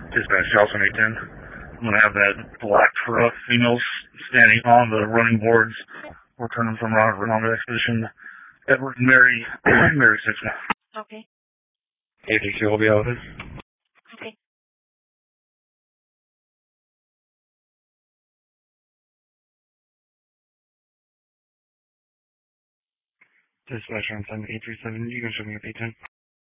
Dispatch Jocelyn 810. I'm going to have that black truck females standing on the running boards. We're turning from Ronaldo Expedition. Edward and Mary, Mary 6. Okay. 832 will be out of it. Okay. Dispatch on 7837, you can show me up 810.